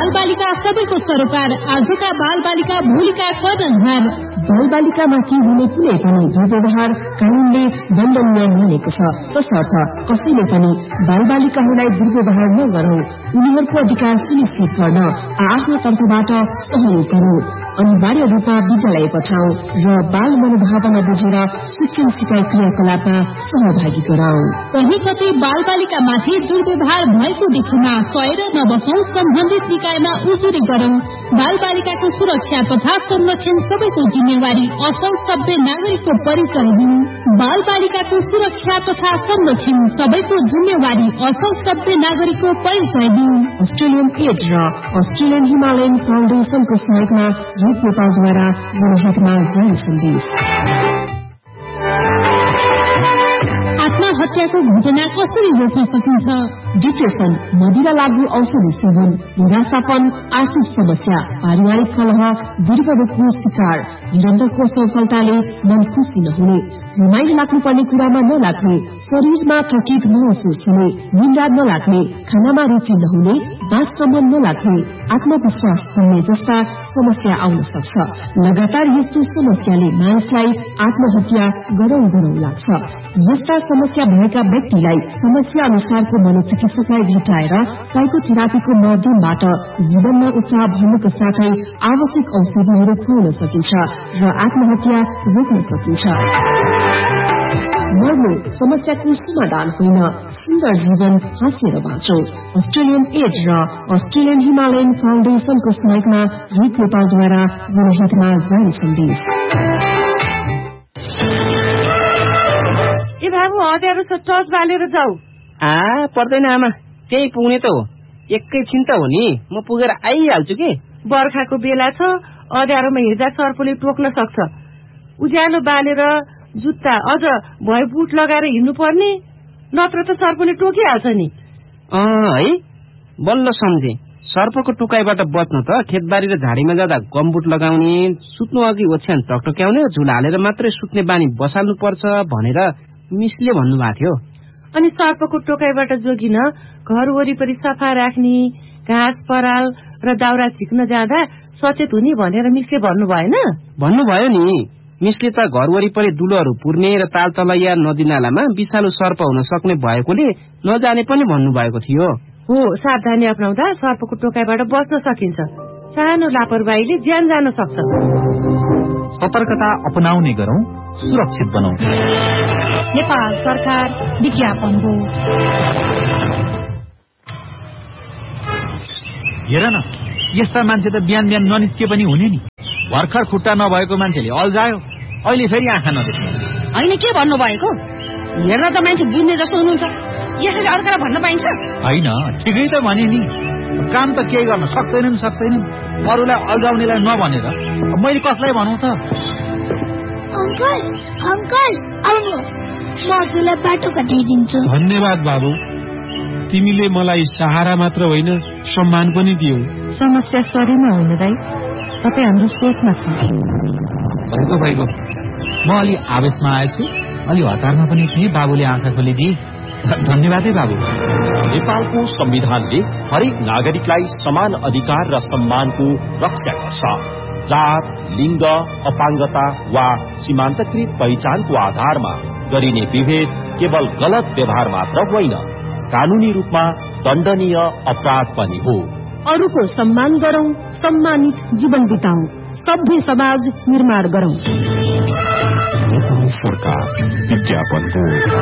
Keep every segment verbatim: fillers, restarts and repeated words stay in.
बाल बालिका सबैको सरोकार, आजका बाल बालिका भोलिका कर्णधार। बाल बालिकामाथि हुने कुनै पनि दुर्व्यवहार कानूनले दण्डनीय मानेको छ। तसर्थ कसैले पनि बाल बालिकाहरूलाई दुर्व्यवहार नगरौं, उनीहरूको अधिकार सुनिश्चित गर्न आफ्नो तर्फबाट सहयोग गरौं, अनिवार्य रूपमा विद्यालय पठाऊ र बाल मनोभावना बुझेर शिक्षण सिकाइ क्रियाकलापमा सहभागी गराऊ। कहीँ कतै बाल बालिकामाथि दुर्व्यवहार भएको देखेमा सहेर नबसौं, सम्बन्धित निकायमा उजुरी गरौं। बाल बालिकाको सुरक्षा तथा संरक्षण सबैको जिम्मेवारी, असल सभ्य नागरिकको परिचय दिनु। बाल बालिकाको सुरक्षा तथा संरक्षण सबैको जिम्मेवारी, असल सभ्य नागरिकको परिचय दिनु। अस्ट्रेलियन एड र अस्ट्रेलियन हिमालयन फाउन्डेशनको सहयोगमा रूप नेपालद्वारा जनहितमा जारी सन्देश। आत्महत्याको घटना कसरी रोक्न सकिन्छ? डिप्रेसन, मदिरा लागू औषधि सेवन, निराशापन, आर्थिक समस्या, पारिवारिक कलह, दीर्घरोगको शिकार, निरन्तरको सफलताले मन खुसी नहुने, रमाइलो लाग्नुपर्ने कुरामा नलाग्ने, शरीरमा थकित महसुस हुने, निन्द्रा नलाग्ने, खानामा रुचि नहुने, बाँचसम्म नलाग्ने, आत्मविश्वास कम्ने जस्ता समस्या आउन सक्छ। लगातार यस्तो समस्याले मानिसलाई आत्महत्या गरौं गरौं लाग्छ। यस्ता समस्या भएका व्यक्तिलाई समस्या अनुसारको मनोचिकित्सकलाई भेटाएर साइकोथेरापीको माध्यमबाट जीवनमा उत्साह भर्नुको साथै आवश्यक औषधिहरू खुवाउन सकिन्छ र आत्महत्या रोक्न सकिन्छ। मर्नु समस्याको समाधान होइन, सुन्दर जीवन हाँसेर बाँचौं। अस्ट्रेलियन एड र अस्ट्रेलियन हिमालयन फाउन्डेशनको सहयोगमा रूप नेपालद्वारा जनहितमा जारी सन्देश। ए बाबु हतियार टच बालेर जाऊ। आ पर्दैन आमा, त्यही पुग्ने त हो, एकैछिन त हो नि, म पुगेर आइहाल्छु कि। बर्खाको बेला छ, अँध्यारोमा हिँड्दा सर्पले टोक्न सक्छ। उज्यालो बालेर जुत्ता अझ भए बुट लगाएर हिँड्नु पर्ने, नत्र त सर्पले टोकिहाल्छ नि। अँ है, बल्ल सम्झे। सर्पको टोकाइबाट बच्न त खेतबारी र झाडीमा जाँदा गमबुट लगाउने, सुत्नु अघि ओछ्यान टकटक्याउने, झुला हालेर मात्रै सुत्ने बानी बसाल्नु पर्छ भनेर मिसले भन्नुभएको थियो। अनि सर्पको टोकाइबाट जोगिन घर वरिपरि सफा राख्ने, घाँस पराल र दाउरा झिक्न जाँदा सचेत हुने भनेर मिसले भन्नु भएन? भन्नुभयो नि, मिसले त घर वरिपरि दुलोहरू पुर्ने र तालतलैया नदी नालामा विषालु सर्प हुन सक्ने भएकोले नजाने पनि भन्नुभएको थियो। हो, सावधानी अपनाउँदा सर्पको टोकाइबाट बच्न सकिन्छ। सानो लापरवाहीले ज्यान जान सक्छ। सतर्कता अपनाउने गरौं, सुरक्षित बनाऊ। नेपाल सरकार विज्ञापन हो। हेर न, यस्ता मान्छे त बिहान बिहान ननिस्के पनि हुने नि। भर्खर खुट्टा नभएको मान्छेले अल्झायो, अहिले फेरि आँखा नदेख्ने। होइन, के भन्नु भएको? हेर्न त मान्छे बुझ्ने जस्तो हुनुहुन्छ, यसरी अर्कालाई भन्न पाइन्छ? होइन, ठिकै त भने नि, काम त केही गर्न सक्दैनन् सक्दैनन् अरूलाई अल्झाउनेलाई नभनेर मैले कसलाई भनौँ त? अंकल, अंकल आउनुहोस्, म हजुरलाई बाटो काटिदिन्छु। धन्यवाद बाबु, तिमीले मलाई सहारा मात्र होइन सम्मान पनि दियौ। समस्या शरीरमा होइन दाइ, तपाईँ हाम्रो सोचमा छ। भएको भएको म अलि आवेशमा आएछु, अलि हतारमा पनि थिएँ, बाबुले आँखा खोलिदिए। धन्यवाद है बाबु। नेपालको संविधानले हरेक नागरिकलाई समान अधिकार र सम्मानको रक्षा गर्छ। जात, लिङ्ग, अपाङ्गता वा सीमान्तकृत पहिचानको आधारमा गरिने विभेद केवल गलत व्यवहार मात्र होइन, कानूनी रूपमा दण्डनीय अपराध पनि हो। अरूको सम्मान गरौं, सम्मानित जीवन बिताऊ, सभ्य समाज निर्माण गरौं। नेपाल सरकार विज्ञापन हो।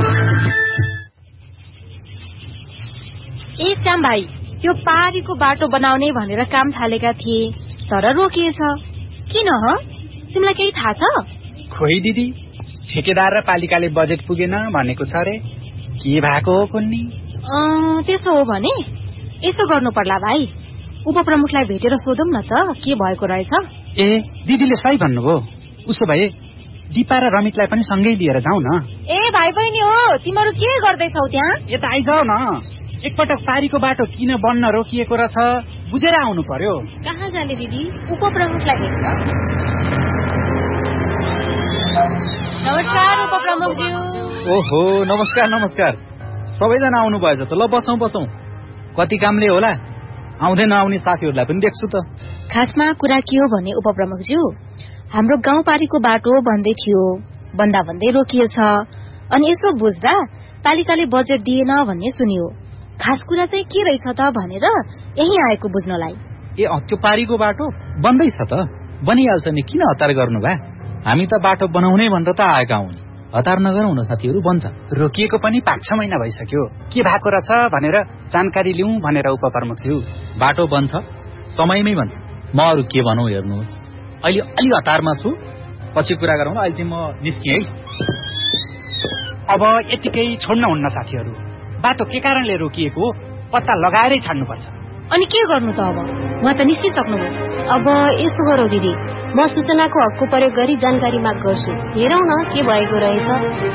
ए श्याम भाइ, त्यो पहाडीको बाटो बनाउने भनेर काम थालेका थिए, तर रोकिएछ। किन ह? तिमीलाई केही थाहा छ? खोइ दिदी, ठेकेदार र पालिकाले बजेट पुगेन भनेको छ रे। के भएको हो कुन्नी? त्यसो हो भने यसो गर्नु पर्ला भाइ, उपप्रमुखलाई भेटेर सोधौं न त के भएको रहेछ। ए दिदीले सही भन्नुभयो। उसो भए दिपा र रमितलाई पनि सँगै लिएर जाउँ न। ए भाइ बहिनी हो, तिमीहरू के गर्दैछौ त्यहाँ? यता आइजाऊ न, एकपटक पारीको बाटो किन बन्न रोकिएको रहेछ बुझेर आउनु पर्यो। कहाँ जाने दिदी? उपप्रमुखलाई भेट्छ। नमस्कार उपप्रमुखज्यू। ओहो, नमस्कार नमस्कार, सबैजना आउनु भएछ त। ल बसौँ बसौँ। कति कामले होला? आउँदै नआउने साथीहरूलाई पनि देख्छु त। खासमा कुरा के हो भने उपप्रमुखज्यू, हाम्रो गाउँपारीको बाटो बन्दै थियो, बन्दा भन्दै रोकिएछ। अनि यसो बुझ्दा पालिकाले बजेट दिएन भन्ने सुनियो। खास कुरा चाहिँ के रहेछ त भनेर यही आएको बुझ्नलाई। ए त्यो पारीको बाटो बन्दैछ त, बनिहाल्छ नि, किन हतार गर्नु भा? हामी त बाटो बनाउनै भनेर त आएका हौ नि, हतार नगरौँ न साथीहरू, बन्छ। रोकिएको पनि पाँच छ महिना भइसक्यो, के भएको रहेछ भनेर जानकारी लिउँ भनेर उपप्रमुखज्यू। बाटो बन्छ, समयमै बन्छ। म अरू के भनौँ हेर्नुहोस्, अहिले अलि हतारमा छु, पछि कुरा गरौँ ल। अहिले चाहिँ म निस्केँ है। अब यतिकै छोड्न हुन्न साथीहरू, बाटो के कारणले रोकिएको पत्ता लगाएरै छाड्नुपर्छ। अनि के गर्नु त अब? उहाँ त निस्किसक्नुभयो। अब यसो गरौँ दिदी, म सूचनाको हकको प्रयोग गरी जानकारी माग गर्छु, हेरौँ न के भएको रहेछ।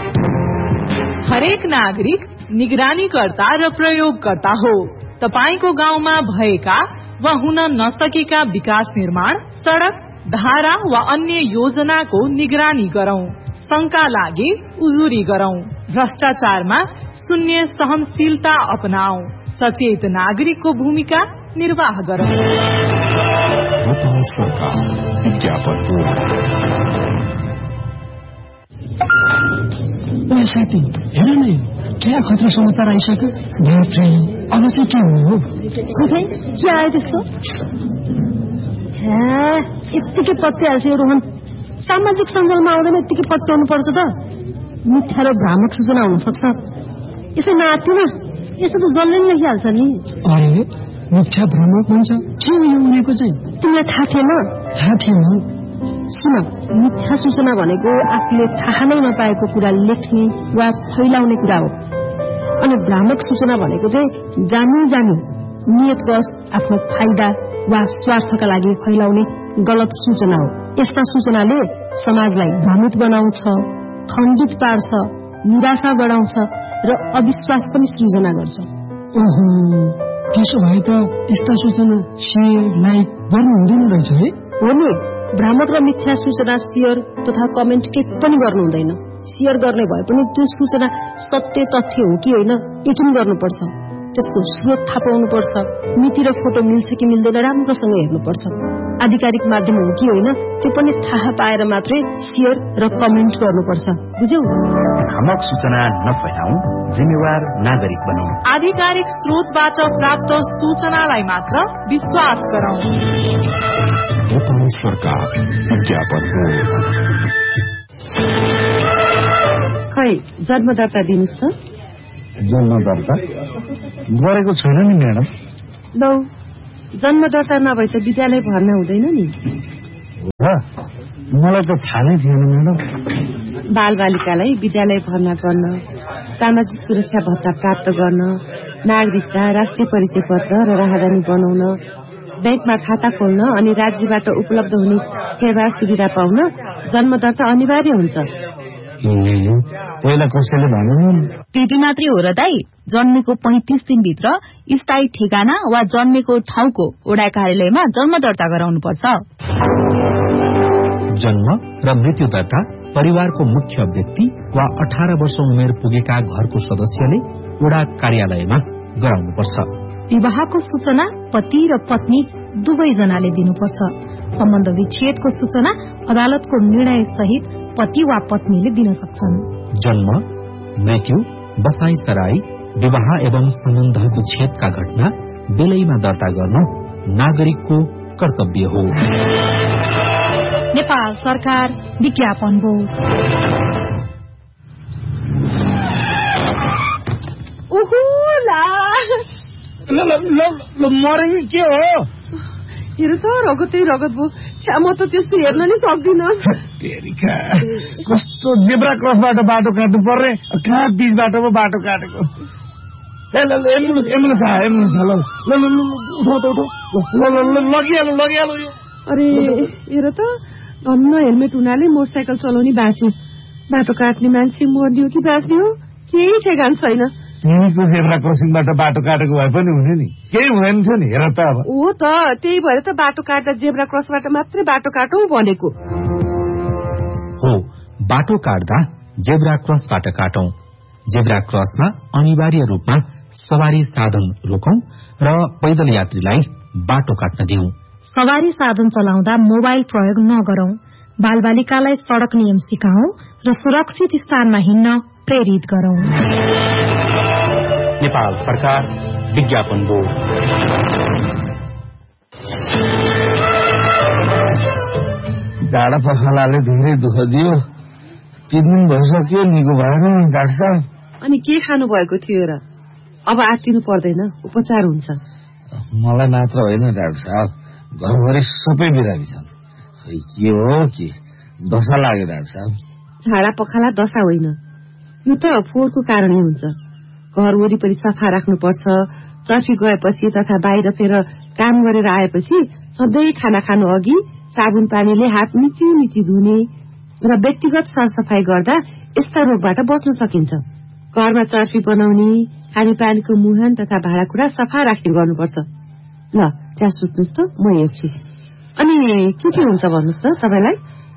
हरेक नागरिक निगरानीकर्ता र प्रयोगकर्ता हो। तपाईको गाउँमा भएका वा हुन नसकेका विकास निर्माण, सड़क, धारा वा अन्य योजनाको निगरानी गरौं। शंका लागे उजुरी गरौं। भ्रष्टाचारमा शून्य सहनशीलता अपनाऊ। सचेत नागरिकको भूमिका निर्वाह गरौं। साथी हेर नै, क्या खतरा समाचार आइसक्यो। अब चाहिँ के हो? खै के आयो त्यस्तो? यत्तिकै पत्याइहाल्छ यो रोहन। सामाजिक सञ्जालमा आउँदैन यत्तिकै पत्याउनु पर्छ त। मिथ्या र भ्रामक सूचना हुन सक्छ। यसो नातिन यसो त जसले नि लेखिहाल्छ नि। अरे मिथ्या भ्रामक भन्छ, के हो यो उनीको चाहिँ? तिमीलाई थाहा थिएन? थाहा थिएन। सुन, मिथ्या सूचना भनेको आफूले थाहा नै नपाएको कुरा लेख्ने वा फैलाउने कुरा हो। अनि भ्रामक सूचना भनेको चाहिँ जानी जानी नियतवश आफ्नो फाइदा वा स्वार्थका लागि फैलाउने गलत सूचना हो। यस्ता सूचनाले समाजलाई भ्रमित बनाउँछ, खण्डित पार्छ, निराशा बढाउँछ र अविश्वास पनि सृजना गर्छ। ओहो, त्यसो भए त यस्ता सूचना शेयर लाइक गर्नु हुँदैन रहेछ है? हो नि, भ्रामक र मिथ्या सूचना शेयर तथा कमेन्ट के पनि गर्नु हुँदैन। शेयर गर्ने भए पनि त्यो सूचना सत्य तथ्य हो कि होइन यकिन गर्नुपर्छ। त्यसको स्रोत थाहा पाउनुपर्छ। मिति र फोटो मिल्छ कि मिल्दैन राम्रोसँग हेर्नुपर्छ। आधिकारिक माध्यम हो कि होइन त्यो पनि थाहा पाएर मात्रै शेयर र कमेन्ट गर्नुपर्छ। बुझ्यौ? भ्रामक सूचना नफैलाऊ, जिम्मेवार नागरिक बनौं। आधिकारिक स्रोतबाट प्राप्त सूचनालाई मात्र विश्वास गरौं। सरकार विज्ञापन हो। खै जन्म दर्ता दिनुहोस् त। जन्म दर्ता गरेको छैन नि म्याडम। लौ, जन्म दर्ता नभए त विद्यालय भर्ना हुँदैन नि। मलाई त थाहा नै थिएन म्याडम। बाल बालिकालाई विद्यालय भर्ना गर्न, सामाजिक सुरक्षा भत्ता प्राप्त गर्न, नागरिकता, राष्ट्रिय परिचय पत्र र राहदानी बनाउन, बैंकमा खाता खोल्न अनि राज्यबाट उपलब्ध हुने सेवा सुविधा पाउन जन्म दर्ता अनिवार्य हुन्छ। पहिला कसैले भन्नु त्यति मात्रै हो र दाई? जन्मेको पैंतिस दिनभित्र स्थायी ठेगाना वा जन्मेको ठाउँको वडा कार्यालयमा जन्म दर्ता गराउनुपर्छ। जन्म र मृत्यु दर्ता परिवारको मुख्य व्यक्ति वा अठार वर्ष उमेर पुगेका घरको सदस्यले वडा कार्यालयमा गराउनुपर्छ। विवाहको सूचना पति र पत्नी दुवैजनाले दिनुपर्छ। सम्बन्ध विच्छेदको सूचना अदालतको निर्णय सहित पति वा पत्नीले दिन सक्छन्। जन्म, मृत्यु, बसाई सराई, विवाह एवं सम्बन्ध विच्छेदका घटना बेलैमा दर्ता गर्नु नागरिकको कर्तव्य हो। नेपाल सरकार विज्ञापन बोर्ड। मरे के हो? हेर त रगतै रगत भयो। छ्या, म त त्यस्तो हेर्न नै सक्दिन। कस्तो जेब्रा क्रसबाट बाटो काट्नु पर्ने, कहाँ बीचबाट पो बाटो काटेको। एम्बुलेन्स एम्बुलेन्स आयो, एम्बुलेन्स ल ल ल उठाउ त उठाउ, ल ल लगिहाल्नु लगिहाल्नु यो। अरे हेर त, धन्न हेलमेट हुनाले मोटरसाइकल चलाउने बाँच्यो। बाटो काट्ने मान्छे मर्ने हो कि बाँच्ने हो केही ठेगान छैन। तिमीको जेब्रा क्रसिङबाट बाटो काटेको भए पनि हुने नि, केही हुँदैन थियो नि। हेर त अब हो त, त्यही भएर त बाटो काट्दा जेब्रा क्रसबाट मात्रै बाटो काटौं भनेको हो। बाटो काट्दा जेब्रा क्रसबाट काटौं। जेब्रा क्रसमा अनिवार्य रूपमा सवारी साधन रोकौं र पैदल यात्रीलाई बाटो काट्न दिउँ। सवारी साधन चलाउँदा मोबाइल प्रयोग नगरौं। बालबालिकालाई सड़क नियम सिकाउँ र सुरक्षित स्थानमा हिँड्न प्रेरित गरौं। नेपाल सरकार विज्ञापन बोर्ड। डाँडा पखालाले धेरै दुःख दियो। तीन दिन भइसक्यो, निको भएन डाक्टर साहब। अनि के खानु भएको थियो र? अब आत्तिनु पर्दैन, उपचार हुन्छ। मलाई मात्र होइन डाक्टर साहब, घरभरि सबै बिरामी छन्। खै के हो कि दशा लाग्यो डाक्टर साहब। झाडा पखाला दशा होइन, यो त फोहोरको कारणै हुन्छ। घर वरिपरि सफा राख्नुपर्छ। चर्फी गएपछि तथा बाहिर फेर काम गरेर आएपछि सधैँ खाना खानु अघि साबुन पानीले हात मिची मिची धुने र व्यक्तिगत सरसफाई गर्दा यस्ता रोगबाट बच्न सकिन्छ। घरमा चर्फी बनाउने, खानेपानीको मुहान तथा भाँडाकुँडा सफा राख्ने गर्नुपर्छ। ल त्यहाँ सुत्नुहोस् त, म हेर्छु। अनि के के हुन्छ भन्नुहोस् त तपाईँलाई?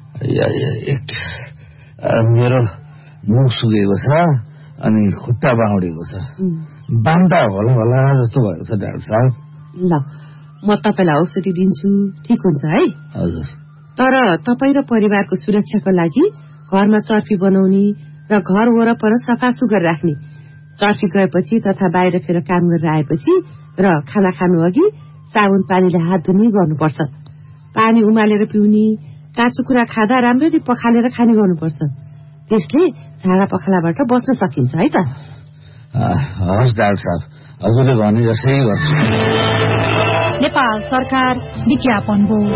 मेरो मुख सुकेको छ अनि खुट्टा बाउडेको छ। बान्ता होला होला जस्तो भएको छ डाक्टर साहब। ल म तपाईँलाई औषधि दिन्छु, ठिक हुन्छ है? हजुर। तर तपाईँ र परिवारको सुरक्षाको लागि घरमा चर्फी बनाउने र घर वरपर सफा सुग्घर राख्ने, चर्फी गएपछि तथा बाहिर फेर काम गरेर आएपछि र खाना खानु अघि साबुन पानीले हात धुने गर्नुपर्छ। पानी उमालेर पिउने, काँचो कुरा खाँदा राम्ररी पखालेर खाने गर्नुपर्छ। त्यसले झाडा पखालाबाट बच्न सकिन्छ है त। हस् डाक्टर साहब, हजुरले भने जसै गर्छु। नेपाल सरकार विज्ञापन बोर्ड।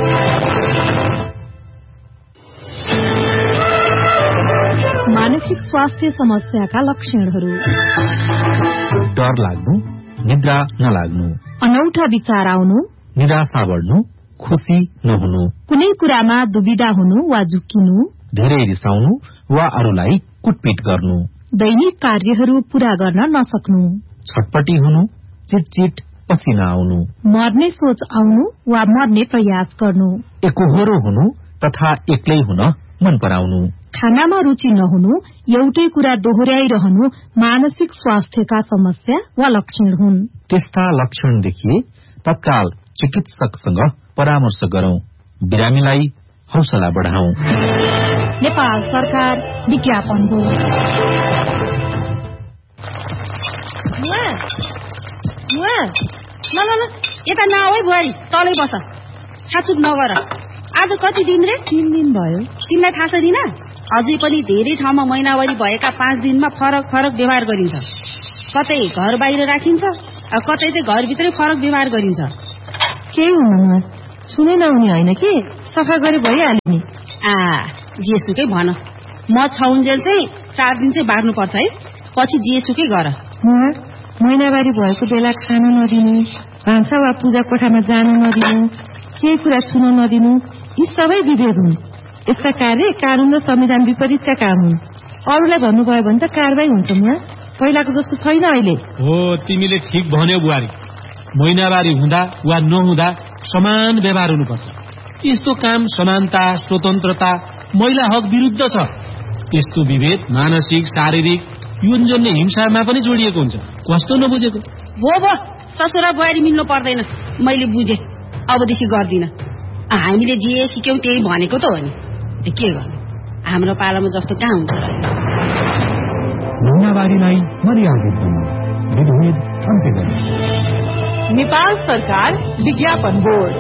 मानसिक स्वास्थ्य समस्याका लक्षणहरू: डर लाग्नु, निद्रा नलाग्नु, अनौठा विचार आउनु, निराशा बढ्नु, खुशी नहुनु, कुनै कुरामा दुविधा हुनु वा झुक्किनु, धेरै रिसाउनु वा अरूलाई कुटपिट गर्नु, दैनिक कार्यहरू पूरा गर्न नसक्नु, छटपटी हुनु, चिटचिट पसिना आउनु, मर्ने सोच आउनु वा मर्ने प्रयास गर्नु, एकोहोरो हुनु तथा एक्लै हुन मन पराउनु, खानामा रुचि नहुनु, एउटै कुरा दोहोर्याइरहनु मानसिक स्वास्थ्यका समस्या वा लक्षण हुन्। त्यस्ता लक्षण देखिए तत्काल चिकित्सकसँग परामर्श गरौं, बिरामीलाई हौसला बढाउँ। नेपाल सरकार विज्ञापन बोर्ड। ल ल ल यता नआऊ है बुहारी, तलै बस, छाचुक नगर। आज कति दिन रे? तीन दिन भयो। तिमीलाई थाहा छैन? अझै पनि धेरै ठाउँमा महिनावारी भएका पाँच दिनमा फरक फरक व्यवहार गरिन्छ। कतै घर बाहिर राखिन्छ, कतै चाहिँ घरभित्रै फरक व्यवहार गरिन्छ। केही हुन्न, सुनै नहुने होइन कि, सफा गरे भइहाल्यो नि। आ जेसुकै भन, म छाउन्जेल चाहिँ चार दिन चाहिँ बार्नुपर्छ है, पछि जेसुकै गर। महिनावारी भएको बेला खान नदिनु, भान्सा वा पूजा कोठामा जान नदिनु, केही कुरा छुन नदिनु, यी सबै विभेद हुन्। यस्ता कार्य कानून र संविधान विपरीतका काम हुन्। अरूलाई भन्नुभयो भने त कारवाही हुन्छ। म पहिलाको जस्तो छैन अहिले। हो, तिमीले ठिक भन्यौ बुहारी। महिनावारी हुँदा वा नहुँदा समान व्यवहार हुनुपर्छ। यस्तो काम समानता, स्वतन्त्रता, महिला हक विरुद्ध छ। यस्तो विभेद मानसिक, शारीरिक, यौनजन्य हिंसामा पनि जोडिएको हुन्छ। कस्तो नबुझेको? हो भो, ससुरा बुहारी मिल्नु पर्दैन। मैले बुझे, अबदेखि गर्दिन। हामीले जे सिक्यौं त्यही भनेको त हो नि, के गर्नु, हाम्रो पालामा जस्तो कहाँ हुन्छ र। महिनावारीलाई मर्यादित बनाऊ, विभेद अन्त्य गर्नु। नेपाल सरकार विज्ञापन बोर्ड।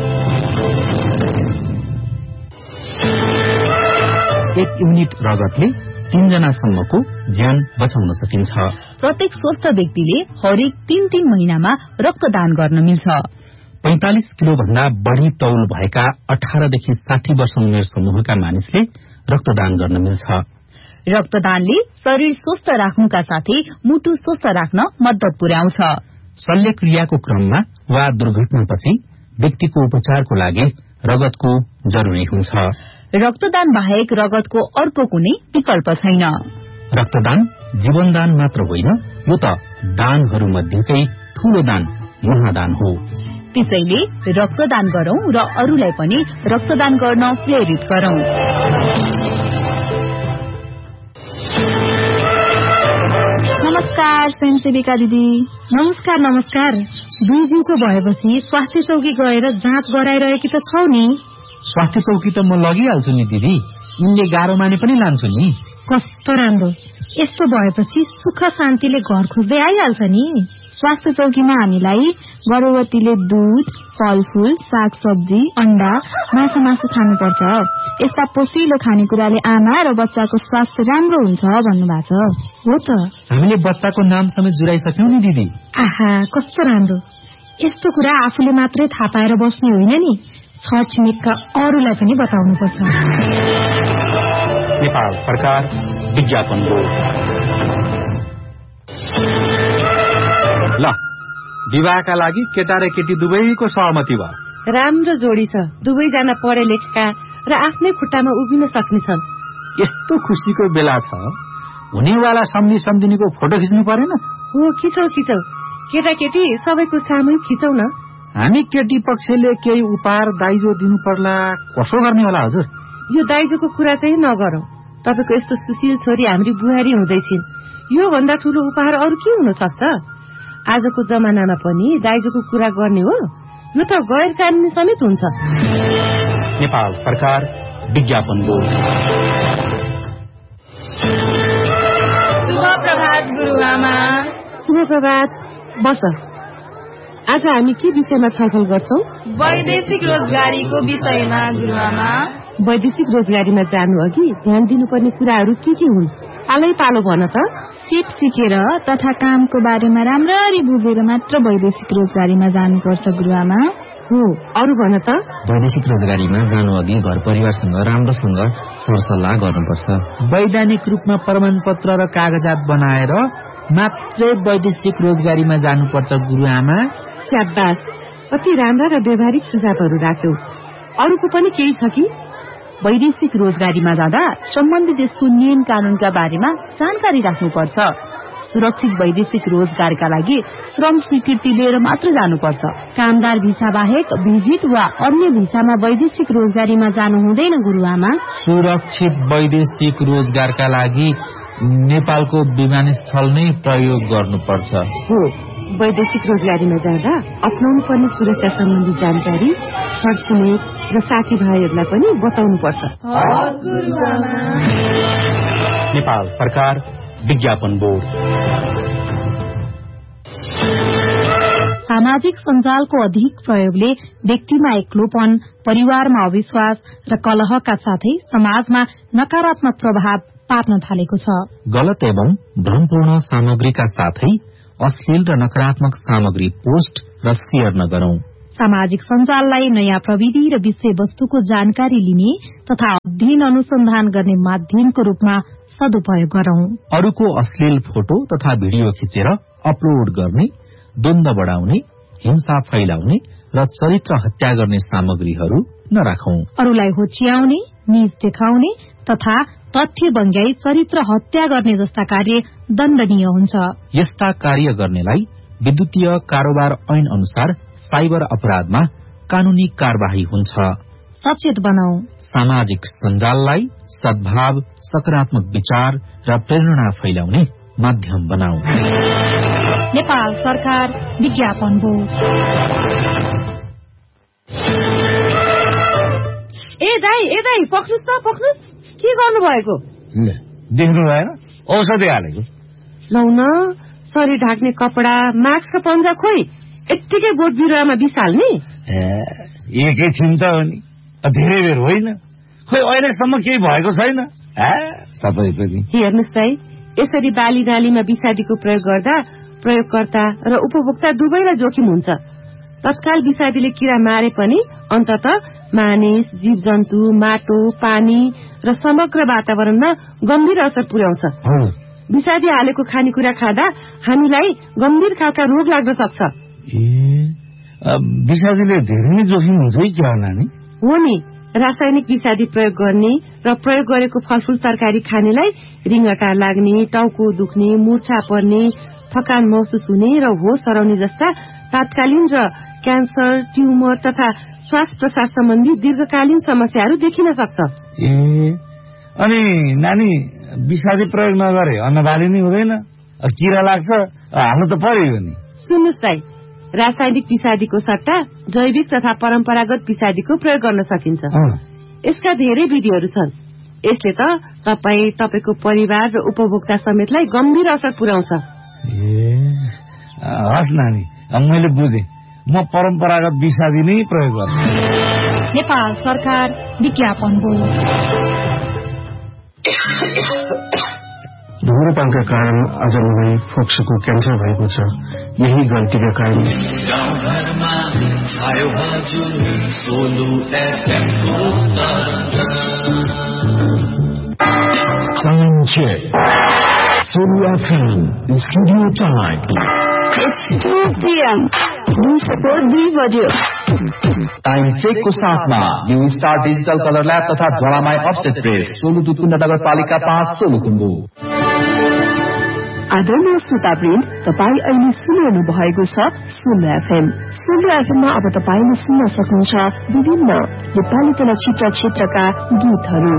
एक युनिट रगतले तीनजनासम्मको ज्यान बचाउन सकिन्छ। प्रत्येक स्वस्थ व्यक्तिले हरेक तीन तीन महिनामा रक्तदान गर्न मिल्छ। पैंतालिस किलो भन्दा बढ़ी तौल भएका अठारदेखि साठी वर्ष उमेर समूहका मानिसले रक्तदान गर्न मिल्छ। रक्तदानले शरीर स्वस्थ राख्नुका साथै मुटु स्वस्थ राख्न मद्दत पुर्याउँछ। शल्यक्रियाको क्रममा वा दुर्घटनापछि व्यक्तिको उपचारको लागि रगतको जरुरी हुन्छ। रक्तदान बाहेक रगतको अर्को कुनै विकल्प छैन। रक्तदान जीवनदान मात्र होइन, यो त दानहरू मध्येकै ठूलो दान महादान हो। त्यसैले रक्तदान गरौं र अरूलाई पनि रक्तदान गर्न प्रेरित गरौं। नमस्कार। नमस्कार स्वयंसेविका दिदी। नमस्कार नमस्कार। दुई दिउँसो भएपछि स्वास्थ्य चौकी गएर जाँच गराइरहेकी त छौ नि? स्वास्थ्य चौकी त म लगिहाल्छु नि दिदी, उनले गाह्रो माने पनि लान्छु नि। कस्तो राम्रो, यस्तो भएपछि सुख शान्तिले घर खोज्दै आइहाल्छ नि। स्वास्थ्य चौकीमा हामीलाई गर्भवतीले दूध, फलफूल, साग सब्जी, अण्डा, माछा मासु खानुपर्छ। यस्ता पोषिलो खानेकुराले आमा र बच्चाको स्वास्थ्य राम्रो हुन्छ भन्नुभएको छ। हो त, हामीले बच्चाको नाम समेत जुराइसक्यौं नि दिदी। आहा कस्तो राम्रो। यस्तो कुरा आफूले मात्रै थाहा पाएर बस्ने होइन नि, छरछिमेकका अरूलाई पनि बताउनुपर्छ। नेपाल सरकार विज्ञापन बोर्ड। ल, विवाहका लागि केटा र केटी दुवैको सहमति भयो। राम्रो जोडी छ, दुवैजना पढे लेखेका र आफ्नै खुट्टामा उभिन सक्नेछन्। यस्तो खुसीको बेला छ, हुनेवाला सम्झी सम्झिनीको फोटो खिच्नु परेन? हो, खिचौ खिचौ, केटाकेटी सबैको सामूहिक खिचौ न। हामी केटी पक्षले केही उपहार दाइजो दिनु पर्ला, कसो गर्ने होला हजुर? यो दाइजोको कुरा चाहिँ नगरौं। तपाईको यस्तो सुशील छोरी हाम्री बुहारी हुँदैछिन्, यो भन्दा ठूलो उपहार अरू के हुन सक्छ? आजको जमानामा पनि दाइजोको कुरा गर्ने हो, यो त गैर कानूनी समेत हुन्छ। नेपाल सरकार विज्ञापन बोर्ड। शुभ प्रभात गुरुआमा। शुभ प्रभात, बस। आज हामी के विषयमा छलफल गर्छौं? वैदेशिक रोजगारीको विषयमा गुरुआमा। वैदेशिक रोजगारीमा जानु अघि ध्यान दिनुपर्ने कुराहरू के के हुन्? पालै पालो भन त। सिप सिकेर तथा कामको बारेमा राम्ररी बुझेर मात्र वैदेशिक रोजगारीमा जानुपर्छ गुरुआमा। हो, अरू भन त। वैदेशिक रोजगारीमा जानु अघि घर परिवारसँग राम्रोसँग सरसल्लाह गर्नुपर्छ। वैधानिक रूपमा प्रमाणपत्र र कागजात बनाएर मात्रै वैदेशिक रोजगारीमा जानुपर्छ गुरुआमा। स्याबास, कति राम्रा र व्यवहारिक सुझावहरू राख्यौ। अरूको पनि केही छ कि? वैदेशिक रोजगारीमा जाँदा सम्बन्धित देशको नियम कानूनका बारेमा जानकारी राख्नुपर्छ। सुरक्षित वैदेशिक रोजगारका लागि श्रम स्वीकृति लिएर मात्र जानुपर्छ। कामदार भिसा बाहेक भिजिट वा अन्य भिसामा वैदेशिक रोजगारीमा जानु हुँदैन गुरुआमा। सुरक्षित वैदेशिक रोजगारका लागि नेपालको विमानस्थल नै प्रयोग गर्नुपर्छ। हो, वैदेशिक रोजगारीमा जाँदा अपनाउनु पर्ने सुरक्षा सम्बन्धी जानकारी छरछिमेक र साथीभाइहरूलाई पनि बताउनुपर्छ। नेपाल सरकार विज्ञापन बोर्ड। सामाजिक सञ्जालको अधिक प्रयोगले व्यक्तिमा एक्लोपन, परिवारमा अविश्वास र कलहका साथै समाजमा नकारात्मक प्रभाव पार्न थालेको छ। गलत एवं भ्रमपूर्ण सामग्रीका साथै अश्लील र नकारात्मक सामग्री पोस्ट र शेयर नगरौं। सामाजिक सञ्जाललाई नयाँ प्रविधि र विषयवस्तुको जानकारी लिने तथा अध्ययन अनुसन्धान गर्ने माध्यमको रूपमा सदुपयोग गरौं। अरूको अश्लील फोटो तथा भिडियो खिचेर अपलोड गर्ने, द्वन्द्व बढ़ाउने, हिंसा फैलाउने र चरित्र हत्या गर्ने सामग्रीहरू नराखौं। अरूलाई होच्याउने, नीच देखाउने तथा तथ्य बङ्ग्याई चरित्र हत्या गर्ने जस्ता कार्य दण्डनीय हुन्छ। यस्ता कार्य गर्नेलाई विद्युतीय कारोबार ऐन अनुसार साइबर अपराधमा कानूनी कार्यवाही हुन्छ। सचेत बनाऊ। सामाजिक सञ्जाललाई सद्भाव, सकारात्मक विचार र प्रेरणा फैलाउने माध्यम बनाऊ। नेपाल सरकार विज्ञापन बोर्ड। ए दाई ए दाई पक्नुस् त पक्नुस्, के गर्नु भएको? देख्नु भएन, औषधि हालेको। लौ न, शरीर ढाक्ने कपडा, मास्क र पन्जा खोइ यत्तिकै बोट बिरुवामा बिसाल्ने? एकैछिन त हो नि, धेरै बेर होइन। खोइ अहिलेसम्म केही भएको छैन तपाईँ पनि। हेर्नुहोस् दाई, यसरी बाली नालीमा विषादीको प्रयोग गर्दा प्रयोगकर्ता र उपभोक्ता दुवैलाई जोखिम हुन्छ। तत्काल विषादीले किरा मारे पनि अन्तत मानिस, जीव जन्तु, माटो, पानी र समग्र वातावरणमा गम्भीर असर पुर्याउँछ। विषादी हालेको खानेकुरा खाँदा हामीलाई गम्भीर खालका रोग लाग्न सक्छ। विषादीले धेरै नै जोखिम हुन्छ है क्या होला नि? हो नि, रासायनिक विषादी प्रयोग गर्ने र प्रयोग गरेको फलफूल तरकारी खानेलाई रिङ्गटा लाग्ने, टाउको दुख्ने, मूर्छा पर्ने, थकान महसुस हुने र होस हराउने जस्ता तात्कालीन र क्यान्सर, ट्युमर तथा श्वास प्रश्वास सम्बन्धी दीर्घकालीन समस्याहरू देखिन सक्छ। ए अनि नानी, विषादी प्रयोग नगरे अन्नबाली नै हुँदैन? किरा लाग्छ हाल्नु त पर्यो नि। सुन्नुहोस् दाइ, रासायनिक पिसादीको सट्टा जैविक तथा परम्परागत पिसादीको प्रयोग गर्न सकिन्छ। यसका धेरै विधिहरू छन्। यसले त तपाईँ तपाईँको परिवार र उपभोक्ता समेतलाई गम्भीर असर पुर्याउँछ। ए हस् नानी, मैले बुझेँ। म परम्परागत विषादी नै प्रयोग गर्छु। नेपाल सरकार विज्ञापन बोर्ड। धुम्रपानका कारण आज मलाई फोक्सोको क्यान्सर भएको छ। यही गल्तीका कारण Solo F M Studio Time. It's two p m दिउँसोको दुई बज्यो। टाइम चेकको साथमा new star digital colour lab तथा ज्वालामाई अफसेट प्रेस, सोलु तुतुन्ड नगरपालिका पाँच, सोलुखुम्बु। आदरणीय श्रोतावृन्द, तपाईँ अहिले सुनिरहनु भएको छ सोलो एफएम। सोलो एफएममा अब तपाईँले सुन्न सक्नुहुन्छ विभिन्न नेपाली चलचित्र क्षेत्रका गीतहरू।